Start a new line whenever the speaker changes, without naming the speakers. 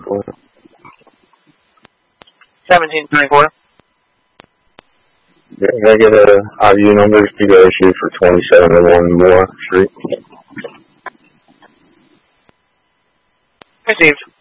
24.
1724.
Yeah, can I get a IU numbers to go issue for 2701 Moore Street?
Received.